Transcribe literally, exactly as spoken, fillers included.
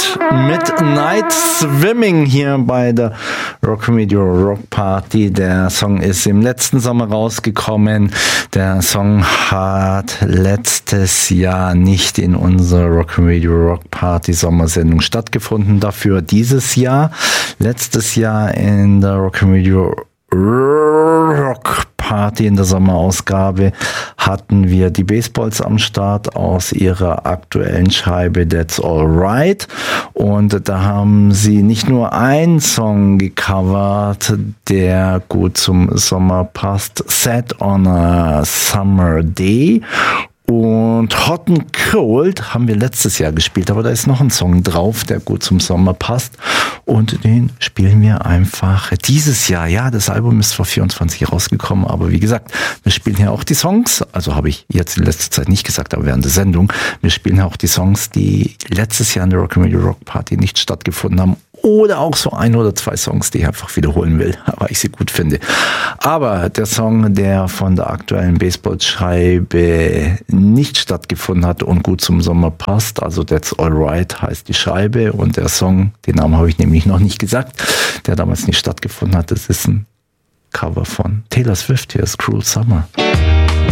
mit Night Swimming hier bei der Rock Radio Rock Party. Der Song ist im letzten Sommer rausgekommen. Der Song hat letztes Jahr nicht in unserer Rock Radio Rock Party Sommersendung stattgefunden. Dafür dieses Jahr. Letztes Jahr in der Rock Radio Rock Party in der Sommerausgabe hatten wir die Baseballs am Start aus ihrer aktuellen Scheibe That's Alright, und da haben sie nicht nur einen Song gecovert, der gut zum Sommer passt, Set on a Summer Day, und Hot and Cold haben wir letztes Jahr gespielt, aber da ist noch ein Song drauf, der gut zum Sommer passt, und den spielen wir einfach dieses Jahr. Ja, das Album ist vor vierundzwanzig rausgekommen, aber wie gesagt, wir spielen hier auch die Songs, also habe ich jetzt in letzter Zeit nicht gesagt, aber während der Sendung, wir spielen hier auch die Songs, die letztes Jahr in der Rock Radio Rock Party nicht stattgefunden haben, oder auch so ein oder zwei Songs, die ich einfach wiederholen will, weil ich sie gut finde. Aber der Song, der von der aktuellen Baseballscheibe nicht stattgefunden hat und gut zum Sommer passt, also That's Alright heißt die Scheibe, und der Song, den Namen habe ich nämlich noch nicht gesagt, der damals nicht stattgefunden hat, das ist ein Cover von Taylor Swift, hier ist Cruel Summer.